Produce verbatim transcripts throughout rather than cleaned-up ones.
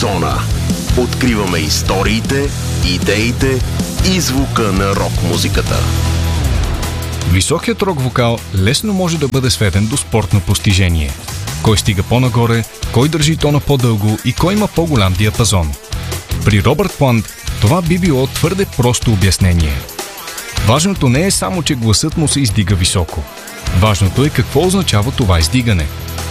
Зона. Откриваме историите, идеите и звука на рок-музиката. Високият рок-вокал лесно може да бъде сведен до спортно постижение. Кой стига по-нагоре, кой държи тона по-дълго и кой има по-голям диапазон. При Робърт Плант това би било твърде просто обяснение. Важното не е само, че гласът му се издига високо. Важното е какво означава това издигане.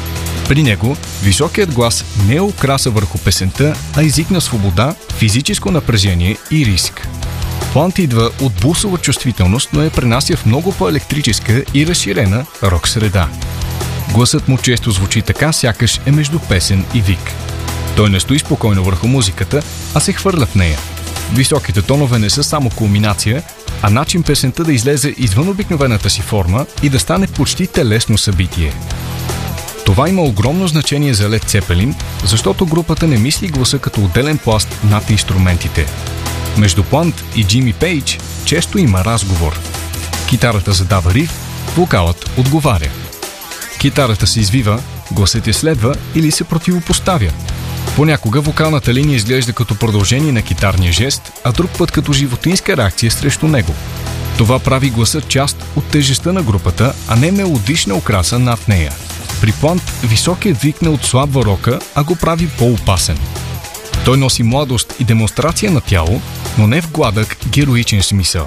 При него високият глас не е украса върху песента, а език на свобода, физическо напрежение и риск. Плант идва от булсова чувствителност, но я пренася в много по-електрическа и разширена рок среда. Гласът му често звучи така, сякаш е между песен и вик. Той не стои спокойно върху музиката, а се хвърля в нея. Високите тонове не са само кулминация, а начин песента да излезе извън обикновената си форма и да стане почти телесно събитие. Това има огромно значение за Лед Цепелин, защото групата не мисли гласа като отделен пласт над инструментите. Между Плант и Джими Пейдж често има разговор. Китарата задава риф, вокалът отговаря. Китарата се извива, гласът я следва или се противопоставя. Понякога вокалната линия изглежда като продължение на китарния жест, а друг път като животинска реакция срещу него. Това прави гласът част от тежестта на групата, а не мелодична украса над нея. При Плант високият вик не отслабва рока, а го прави по-опасен. Той носи младост и демонстрация на тяло, но не в гладък, героичен смисъл.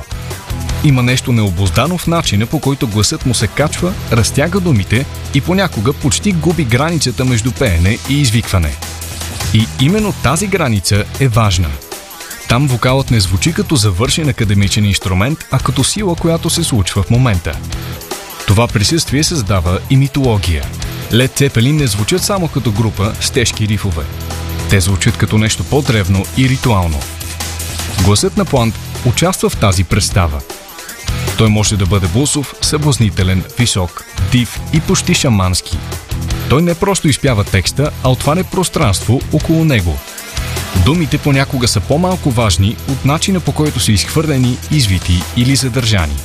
Има нещо необуздано в начина, по който гласът му се качва, разтяга думите и понякога почти губи границата между пеене и извикване. И именно тази граница е важна. Там вокалът не звучи като завършен академичен инструмент, а като сила, която се случва в момента. Това присъствие създава и митология. Лед Цепелин не звучат само като група с тежки рифове. Те звучат като нещо по-древно и ритуално. Гласът на Плант участва в тази представа. Той може да бъде булсов, съблазнителен, висок, див и почти шамански. Той не просто изпява текста, а отваря пространство около него. Думите понякога са по-малко важни от начина, по който са изхвърлени, извити или задържани.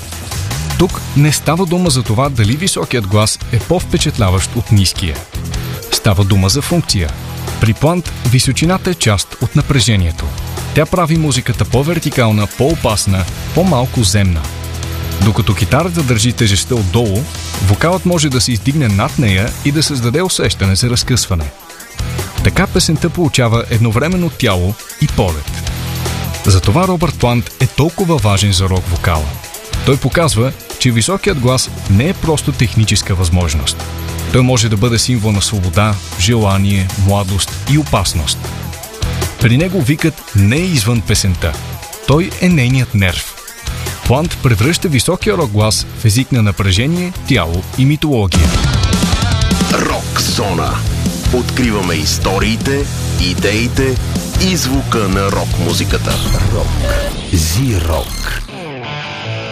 Тук не става дума за това дали високият глас е по-впечатляващ от ниския. Става дума за функция. При Плант височината е част от напрежението. Тя прави музиката по-вертикална, по-опасна, по-малко земна. Докато китарата държи тежестта отдолу, вокалът може да се издигне над нея и да създаде усещане за разкъсване. Така песента получава едновременно тяло и полет. Затова Робърт Плант е толкова важен за рок-вокала. Той показва, че високият глас не е просто техническа възможност. Той може да бъде символ на свобода, желание, младост и опасност. При него викът не е извън песента. Той е нейният нерв. Плант превръща високия рок-глас в език на напрежение, тяло и митология. Рок-зона. Откриваме историите, идеите и звука на рок-музиката. Рок. Зи-рок.